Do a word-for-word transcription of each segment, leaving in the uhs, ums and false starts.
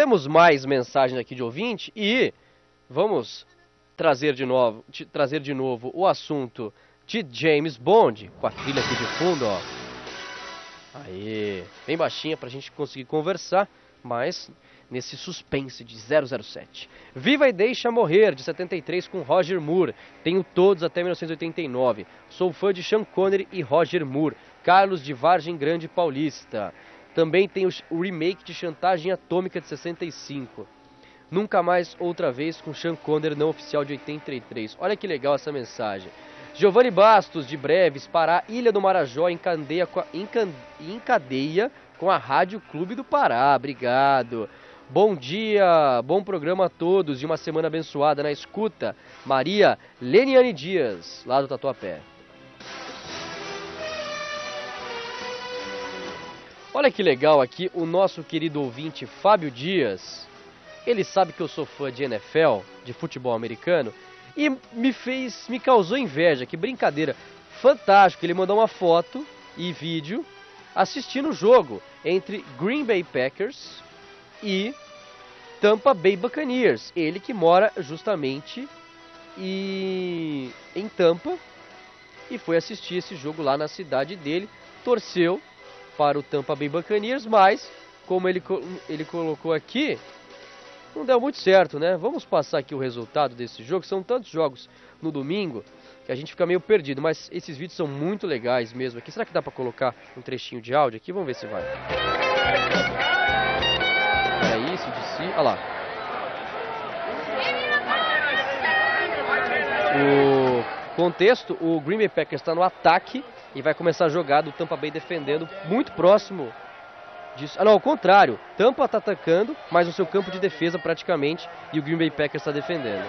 Temos mais mensagens aqui de ouvinte e vamos trazer de novo, de, trazer de novo o assunto de James Bond, com a trilha aqui de fundo, ó. Aê, bem baixinha pra gente conseguir conversar, mas nesse suspense de zero zero sete. Viva e Deixa Morrer, de setenta e três, com Roger Moore. Tenho todos até mil novecentos e oitenta e nove. Sou fã de Sean Connery e Roger Moore. Carlos de Vargem Grande Paulista. Também tem o remake de Chantagem Atômica de sessenta e cinco. Nunca Mais Outra Vez com Sean Connery, não oficial, de oitenta e três. Olha que legal essa mensagem. Giovanni Bastos, de Breves, Pará, Ilha do Marajó, em cadeia, em cadeia com a Rádio Clube do Pará. Obrigado. Bom dia, bom programa a todos e uma semana abençoada na escuta. Maria Leniane Dias, lá do Tatuapé. Olha que legal aqui o nosso querido ouvinte Fábio Dias. Ele sabe que eu sou fã de N F L, de futebol americano, e me fez, me causou inveja. Que brincadeira, fantástico. Ele mandou uma foto e vídeo assistindo o jogo entre Green Bay Packers e Tampa Bay Buccaneers. Ele que mora justamente e... em Tampa e foi assistir esse jogo lá na cidade dele. Torceu para o Tampa Bay Buccaneers, mas como ele, ele colocou aqui, não deu muito certo, né? Vamos passar aqui o resultado desse jogo. São tantos jogos no domingo que a gente fica meio perdido, mas esses vídeos são muito legais mesmo aqui. Será que dá para colocar um trechinho de áudio aqui? Vamos ver se vai. Peraí, se de si. Olha lá. O contexto, o Green Bay Packers está no ataque e vai começar a jogar do Tampa Bay defendendo muito próximo disso. Ah, não, ao contrário. Tampa está atacando, mas no seu campo de defesa praticamente, e o Green Bay Packers está defendendo.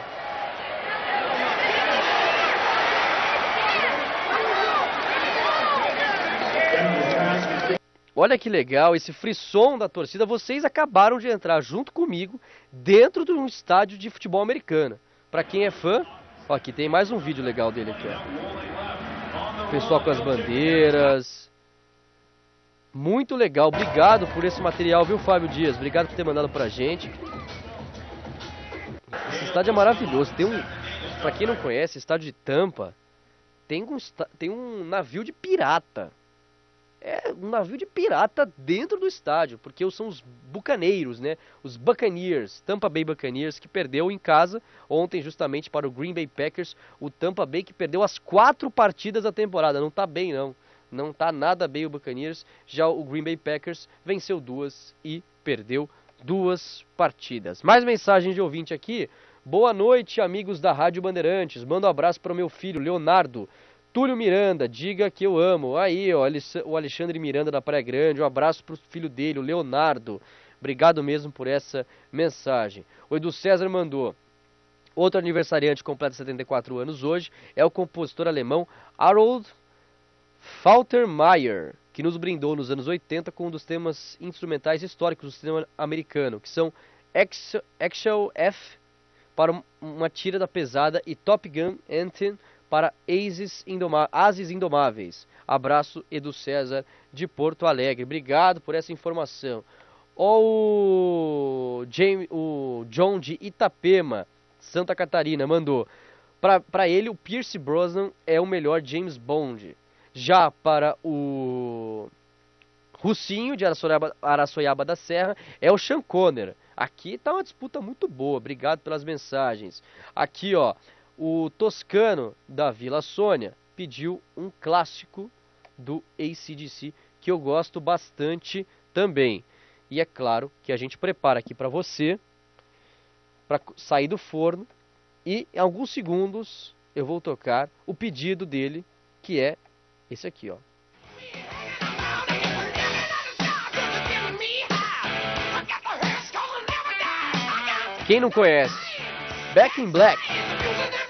Olha que legal esse frisson da torcida. Vocês acabaram de entrar junto comigo dentro de um estádio de futebol americano. Para quem é fã, ó, aqui tem mais um vídeo legal dele aqui, ó. Pessoal com as bandeiras. Muito legal. Obrigado por esse material, viu, Fábio Dias? Obrigado por ter mandado pra gente. Esse estádio é maravilhoso. Tem um, pra quem não conhece, estádio de Tampa, tem um, tem um navio de pirata. É um navio de pirata dentro do estádio, porque são os bucaneiros, né? Os Buccaneers, Tampa Bay Buccaneers, que perdeu em casa ontem justamente para o Green Bay Packers. O Tampa Bay que perdeu as quatro partidas da temporada. Não tá bem, não. Não tá nada bem o Buccaneers. Já o Green Bay Packers venceu duas e perdeu duas partidas. Mais mensagem de ouvinte aqui. Boa noite, amigos da Rádio Bandeirantes. Manda um abraço para o meu filho, Leonardo. Túlio Miranda, diga que eu amo. Aí, ó, o Alexandre Miranda da Praia Grande. Um abraço pro filho dele, o Leonardo. Obrigado mesmo por essa mensagem. O Edu César mandou. Outro aniversariante completa setenta e quatro anos hoje é o compositor alemão Harold Faltermeyer, que nos brindou nos anos oitenta com um dos temas instrumentais históricos do cinema americano, que são Action F para uma tira da pesada e Top Gun Anthem para Ases, Indoma Ases Indomáveis. Abraço, Edu César, de Porto Alegre. Obrigado por essa informação. O, James, o John de Itapema, Santa Catarina, mandou. Para ele, o Pierce Brosnan é o melhor James Bond. Já para o Russinho, de Araçoiaba, Araçoiaba da Serra, é o Sean Connery. Aqui tá uma disputa muito boa. Obrigado pelas mensagens. Aqui, ó. O Toscano da Vila Sônia pediu um clássico do A C D C que eu gosto bastante também. E é claro que a gente prepara aqui para você, para sair do forno, e em alguns segundos eu vou tocar o pedido dele, que é esse aqui, ó. Quem não conhece? Back in Black.